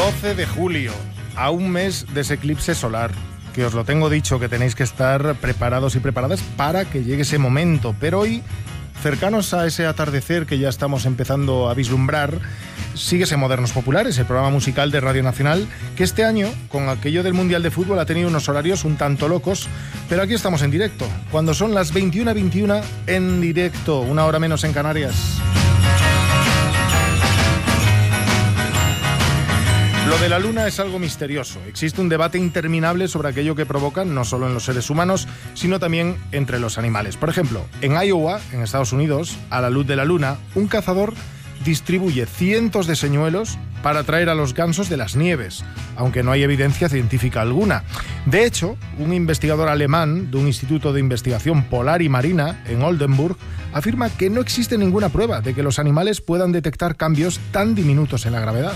12 de julio, a un mes de ese eclipse solar, que os lo tengo dicho, que tenéis que estar preparados y preparadas para que llegue ese momento. Pero hoy, cercanos a ese atardecer que ya estamos empezando a vislumbrar, síguese Modernos Populares, el programa musical de Radio Nacional, que este año, con aquello del Mundial de Fútbol, ha tenido unos horarios un tanto locos, pero aquí estamos en directo, cuando son las 21:21 en directo, una hora menos en Canarias. Lo de la luna es algo misterioso. Existe un debate interminable sobre aquello que provocan, no solo en los seres humanos, sino también entre los animales. Por ejemplo, en Iowa, en Estados Unidos, a la luz de la luna, un cazador distribuye cientos de señuelos para atraer a los gansos de las nieves, aunque no hay evidencia científica alguna. De hecho, un investigador alemán de un instituto de investigación polar y marina en Oldenburg afirma que no existe ninguna prueba de que los animales puedan detectar cambios tan diminutos en la gravedad.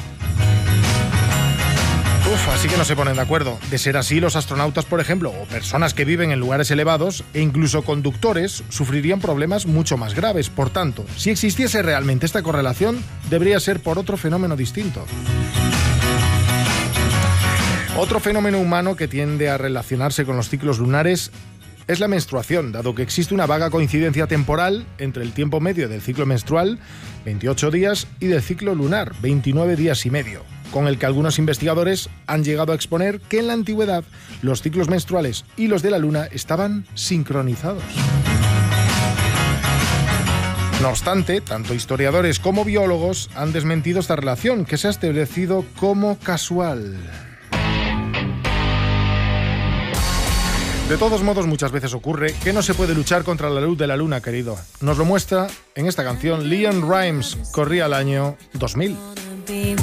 Así que no se ponen de acuerdo. De ser así, los astronautas, por ejemplo, o personas que viven en lugares elevados, e incluso conductores, sufrirían problemas mucho más graves. Por tanto, si existiese realmente esta correlación, debería ser por otro fenómeno distinto. Otro fenómeno humano que tiende a relacionarse con los ciclos lunares es la menstruación, dado que existe una vaga coincidencia temporal entre el tiempo medio del ciclo menstrual, 28 días, y del ciclo lunar, 29 días y medio, con el que algunos investigadores han llegado a exponer que en la antigüedad los ciclos menstruales y los de la luna estaban sincronizados. No obstante, tanto historiadores como biólogos han desmentido esta relación, que se ha establecido como casual. De todos modos, muchas veces ocurre que no se puede luchar contra la luz de la luna, querido. Nos lo muestra en esta canción LeAnn Rimes, corría el año 2000.